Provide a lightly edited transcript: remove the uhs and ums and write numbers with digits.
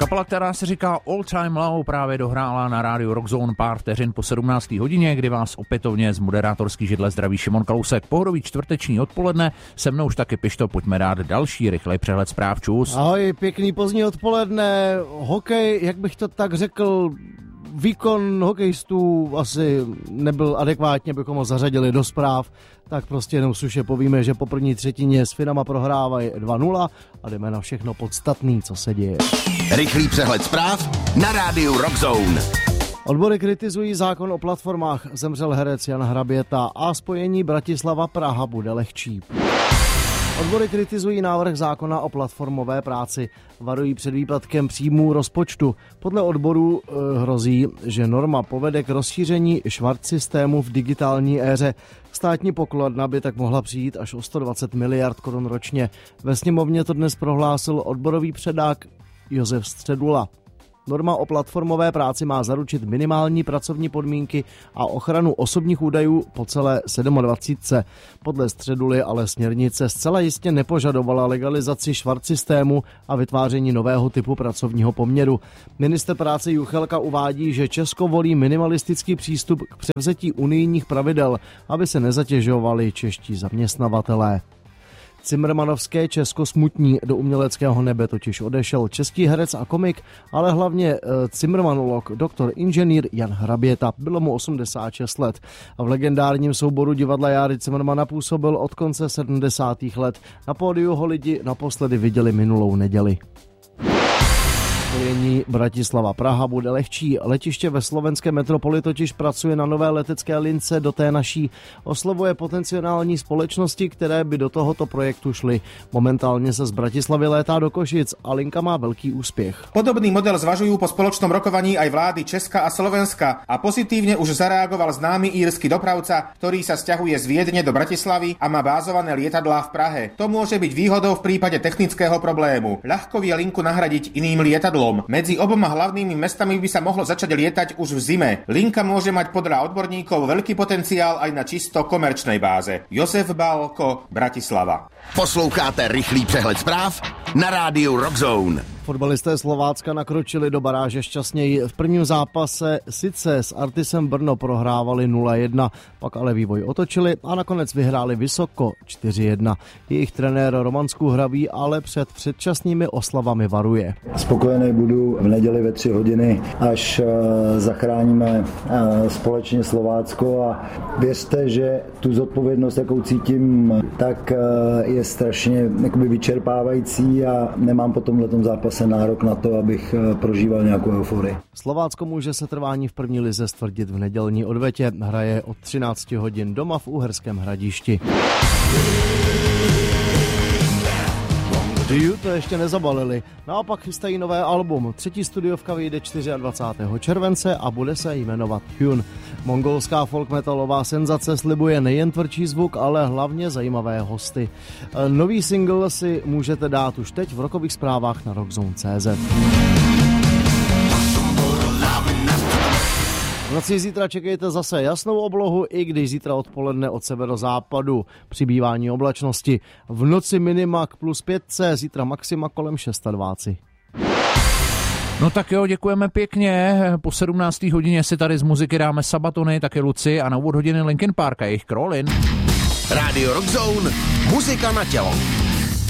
Kapela, která se říká All Time Low, právě dohrála na rádiu Rockzone pár vteřin po 17. hodině, kdy vás opětovně z moderátorský židle zdraví Šimon Kalousek. Pohodový čtvrteční odpoledne, se mnou už taky Pišto, pojďme dát další rychlej přehled zpráv. Čus. Ahoj, pěkný pozdní odpoledne, hokej, jak bych to tak řekl, výkon hokejistů asi nebyl adekvátně, bychom ho zařadili do zpráv, tak prostě jenom suše povíme, že po první třetině s Finama prohrávají 2-0 a jdeme na všechno podstatný, co se děje. Rychlý přehled zpráv na rádiu Rockzone. Odbory kritizují zákon o platformách, zemřel herec Jan Hraběta a spojení Bratislava-Praha bude lehčí. Odbory kritizují návrh zákona o platformové práci, varují před výpadkem příjmů rozpočtu. Podle odborů hrozí, že norma povede k rozšíření švart systému v digitální éře. Státní pokladna by tak mohla přijít až o 120 miliard korun ročně. Ve sněmovně to dnes prohlásil odborový předák Josef Středula. Norma o platformové práci má zaručit minimální pracovní podmínky a ochranu osobních údajů po celé 27. Podle Středuly ale směrnice zcela jistě nepožadovala legalizaci švart systému a vytváření nového typu pracovního poměru. Ministr práce Juchelka uvádí, že Česko volí minimalistický přístup k převzetí unijních pravidel, aby se nezatěžovali čeští zaměstnavatelé. Cimrmanovské Česko smutní, do uměleckého nebe totiž odešel český herec a komik, ale hlavně cimrmanolog, doktor inženýr Jan Hraběta. Bylo mu 86 let a v legendárním souboru divadla Járy Cimrmana působil od konce 70. let. Na pódiu ho lidi naposledy viděli minulou neděli. Spojení Bratislava-Praha bude lehčí. Letiště ve slovenské metropoli totiž pracuje na nové letecké lince do té naší. Oslovuje potenciální společnosti, které by do tohoto projektu šly. Momentálně se z Bratislavy létá do Košic a linka má velký úspěch. Podobný model zvažujú po spoločnom rokovaní aj vlády Česka a Slovenska a pozitívne už zareagoval známy írsky dopravca, ktorý sa sťahuje z Viedne do Bratislavy a má bázované lietadlá v Prahe. To môže byť výhodou v prípade technického problému. Ľahko vie linku nahradiť iným lietadlom. Medzi oboma hlavnými mestami by sa mohlo začať lietať už v zime. Linka môže mať podľa odborníkov veľký potenciál aj na čisto komerčnej báze. Josef Bálko, Bratislava. Posloucháte rychlý přehled zpráv na rádiu Rockzone. Fotbalisté Slovácka nakročili do baráže šťastněji. V prvním zápase sice s Artisem Brno prohrávali 0-1, pak ale vývoj otočili a nakonec vyhráli vysoko 4-1. Jejich trenér Roman Skuhravý ale před předčasnými oslavami varuje. Spokojený budu v neděli ve 3 hodiny, až zachráníme společně Slovácko a věřte, že tu zodpovědnost, jakou cítím, tak je strašně vyčerpávající a nemám po tomhletom zápase nárok na to, abych prožíval nějakou euforii. Slovácko může setrvání v první lize stvrdit v nedělní odvetě. Hraje od 13 hodin doma v Uherském Hradišti. To ještě nezabalili. Naopak chystají nové album. 3. studiovka vyjde 24. července a bude se jmenovat Hyun. Mongolská folk metalová senzace slibuje nejen tvrdší zvuk, ale hlavně zajímavé hosty. Nový single si můžete dát už teď v rokových zprávách na rockzone.cz. V noci zítra čekejte zase jasnou oblohu, i když zítra odpoledne od severozápadu přibývání oblačnosti. V noci minima k +5, zítra maxima kolem 26. No tak jo, děkujeme pěkně. Po 17. hodině si tady z muziky dáme Sabatony, taky Luci a na úvod hodiny Linkin Park a jejich Crawlin. Radio Rockzone, muzika na tělo.